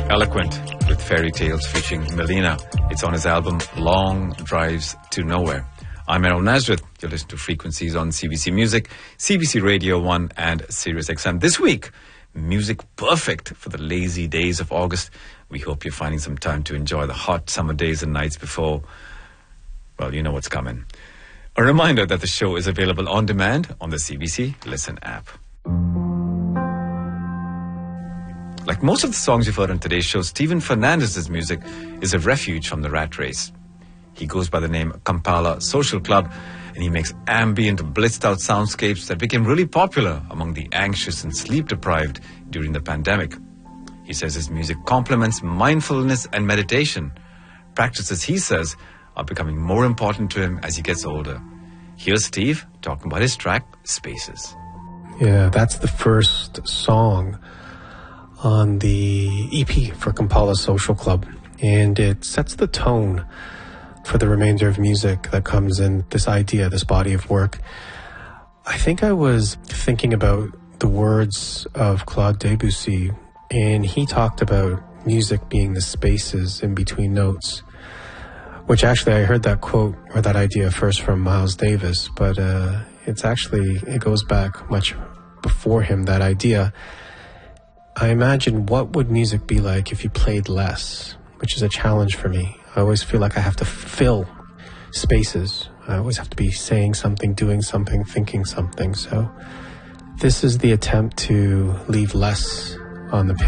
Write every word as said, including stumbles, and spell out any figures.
Eloquent with Fairy Tales featuring Melina. It's on his album Long Drives to Nowhere. I'm Errol Nazareth. You're listening to Frequencies on C B C Music, C B C Radio one and Sirius X M. This week, music perfect for the lazy days of August. We hope you're finding some time to enjoy the hot summer days and nights before, well, you know what's coming. A reminder that the show is available on demand on the C B C Listen app. Like most of the songs you've heard on today's show, Stephen Fernandez's music is a refuge from the rat race. He goes by the name Kampala Social Club, and he makes ambient, blitzed-out soundscapes that became really popular among the anxious and sleep-deprived during the pandemic. He says his music complements mindfulness and meditation, practices he says are becoming more important to him as he gets older. Here's Steve talking about his track, Spaces. Yeah, that's the first song on the E P for Kampala Social Club, and it sets the tone for the remainder of music that comes in this idea, this body of work. I think I was thinking about the words of Claude Debussy, and he talked about music being the spaces in between notes, which actually I heard that quote or that idea first from Miles Davis, but uh, it's actually, it goes back much before him, that idea. I imagine what would music be like if you played less, which is a challenge for me. I always feel like I have to fill spaces. I always have to be saying something, doing something, thinking something. So this is the attempt to leave less on the page.